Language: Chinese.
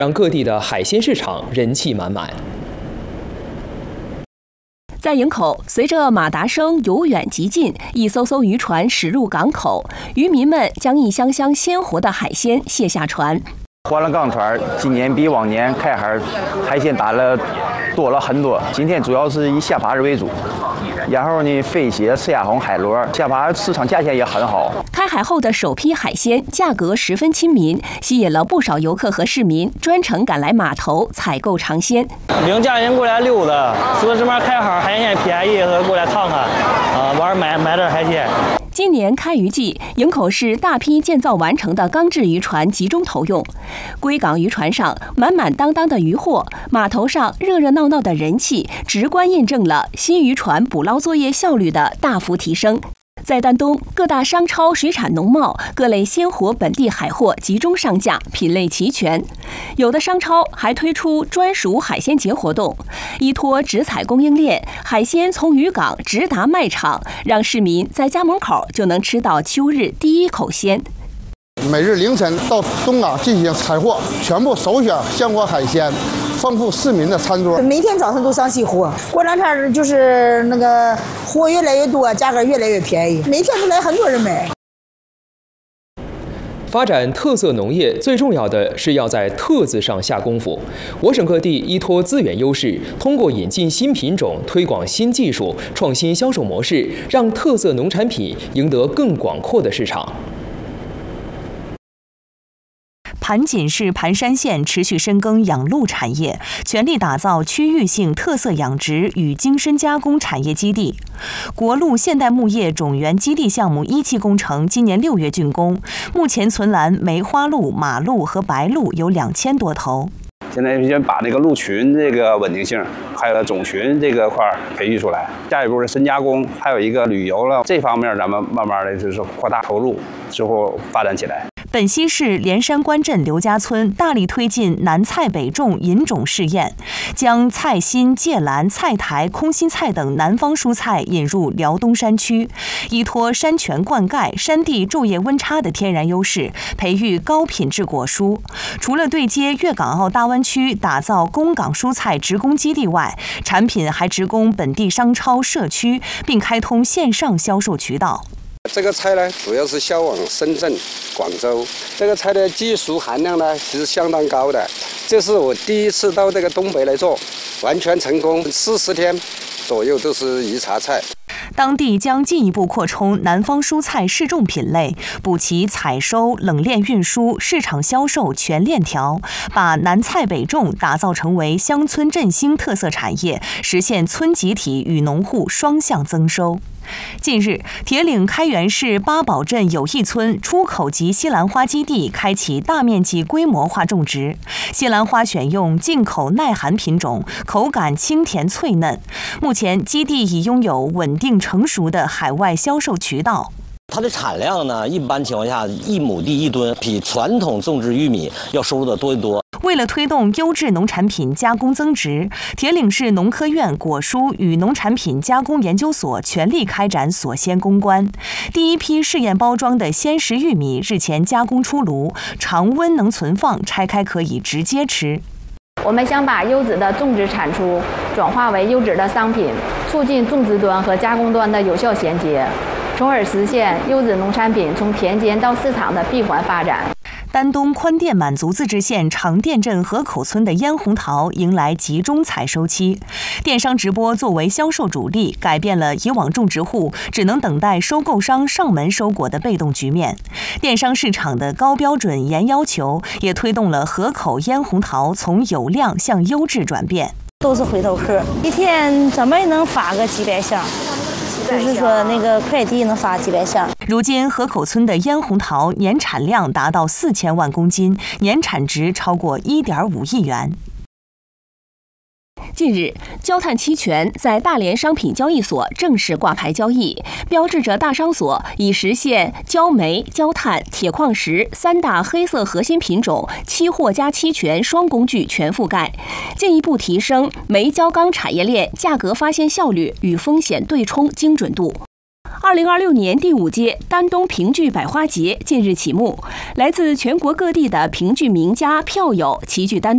让各地的海鲜市场人气满满。 在营口，随着马达声由远及近，一艘艘渔船驶入港口，渔民们将一箱箱鲜活的海鲜卸下船。 欢乐港船今年比往年开海鲜多了很多。今天主要是以虾爬为主，然后呢，飞蟹、赤鸭红、海螺，虾爬市场价钱也很好。 开海后的首批海鲜价格十分亲民，吸引了不少游客和市民专程赶来码头采购尝鲜。 领家人过来溜达，说这边开海鲜便宜，过来看看，玩买点海鲜。 今年开渔季，营口市大批建造完成的钢制渔船集中投用，归港渔船上满满当当的渔获，码头上热热闹闹的人气，直观印证了新渔船捕捞作业效率的大幅提升。在丹东，各大商超、水产农贸各类鲜活本地海货集中上架，品类齐全。有的商超还推出专属海鲜节活动，依托直采供应链，海鲜从渔港直达卖场，让市民在家门口就能吃到秋日第一口鲜。 每日凌晨到东港进行采货，全部首选鲜活海鲜，丰富市民的餐桌。 每天早上都上西湖，过两天就是那个货越来越多，价格越来越便宜，每天都来很多人买。 发展特色农业最重要的是要在"特"字上下功夫。我省各地依托资源优势，通过引进新品种、推广新技术、创新销售模式，让特色农产品赢得更广阔的市场。 盘锦市盘山县持续深耕养鹿产业，全力打造区域性特色养殖与精深加工产业基地。国鹿现代牧业种源基地项目1期工程今年6月竣工，目前存栏梅花鹿、马鹿和白鹿有2000多头。 现在先把那个鹿群这个稳定性，还有种群这个块培育出来。下一步是深加工，还有一个旅游了，这方面咱们慢慢的就是扩大投入，之后发展起来。 本溪市连山关镇刘家村大力推进南菜北种引种试验，将菜心、芥蓝、菜苔、空心菜等南方蔬菜引入辽东山区，依托山泉灌溉、山地昼夜温差的天然优势，培育高品质果蔬。除了对接粤港澳大湾区打造供港蔬菜直供基地外，产品还直供本地商超、社区，并开通线上销售渠道。 这个菜呢，主要是销往深圳、广州。这个菜的技术含量呢，其实相当高的。这是我第一次到这个东北来做，完全成功，40天左右都是一茬菜。 当地将进一步扩充南方蔬菜适种品类，补齐采收、冷链运输、市场销售全链条，把南菜北种打造成为乡村振兴特色产业，实现村集体与农户双向增收。近日，铁岭开原市八堡镇友谊村出口级西兰花基地开启大面积规模化种植，西兰花选用进口耐寒品种，口感清甜脆嫩。目前，基地已拥有稳定成熟的海外销售渠道。 它的产量呢，一般情况下1亩地1吨，比传统种植玉米要收入的多得多。 为了推动优质农产品加工增值，铁岭市农科院果蔬与农产品加工研究所全力开展锁鲜攻关。第一批试验包装的鲜食玉米日前加工出炉，常温能存放，拆开可以直接吃。 我们想把优质的种植产出转化为优质的商品，促进种植端和加工端的有效衔接，从而实现优质农产品从田间到市场的闭环发展。 丹东宽甸满族自治县长店镇河口村的烟红桃迎来集中采收期，电商直播作为销售主力，改变了以往种植户只能等待收购商上门收果的被动局面。电商市场的高标准严要求，也推动了河口烟红桃从有量向优质转变。 都是回头客，一天怎么也能发个几百箱。就是说，那个快递能发几百箱。 如今，河口村的烟红桃年产量达到4000万公斤，年产值超过1.5亿元。 近日，焦炭期权在大连商品交易所正式挂牌交易，标志着大商所已实现焦煤、焦炭、铁矿石3大黑色核心品种期货加期权双工具全覆盖，进一步提升煤焦钢产业链价格发现效率与风险对冲精准度。2026年第5届丹东评剧百花节近日启幕，来自全国各地的评剧名家票友齐聚丹东。